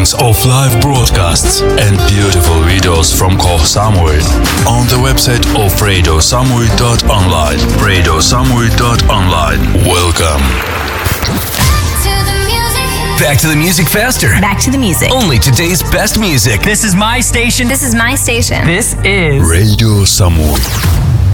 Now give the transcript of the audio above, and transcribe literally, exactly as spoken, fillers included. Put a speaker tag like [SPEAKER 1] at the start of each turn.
[SPEAKER 1] hours of live broadcasts and beautiful videos from Koh Samui on the website of radio samui dot online. radio samui dot online. Welcome.
[SPEAKER 2] Back to the music faster.
[SPEAKER 3] Back to the music.
[SPEAKER 2] Only today's best music.
[SPEAKER 4] This is my station.
[SPEAKER 3] This is my station.
[SPEAKER 4] This is
[SPEAKER 1] Radio Samui.